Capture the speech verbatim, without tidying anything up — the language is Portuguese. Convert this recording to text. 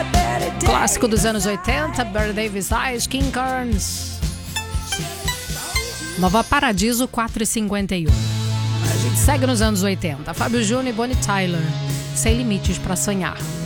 Clássico dos anos oitenta, Barry Davis Eyes, King Carnes. Nova Paradiso quatro e cinquenta e um. A gente segue nos anos oitenta. Fábio Júnior e Bonnie Tyler. Sem limites pra sonhar.